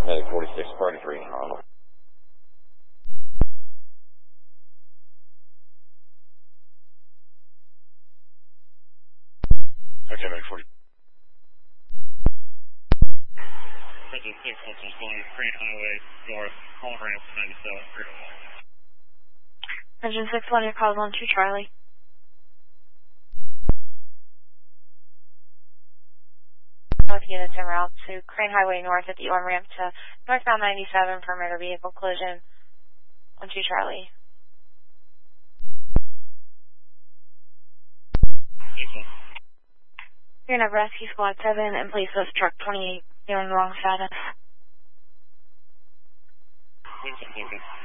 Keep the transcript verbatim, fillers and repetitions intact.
Medic forty-six, party three, Arnold. Okay, Medic forty. President six, Hotel Flying, Crane Highway, North, home ramp ninety-seven, three oh one. Engine six one, your call on two Charlie. Both units en route to Crane Highway North at the on-ramp to northbound ninety-seven for motor vehicle collision on two Charlie. You're going to have Rescue Squad seven and police with truck twenty-eight, doing wrong status. Thank you.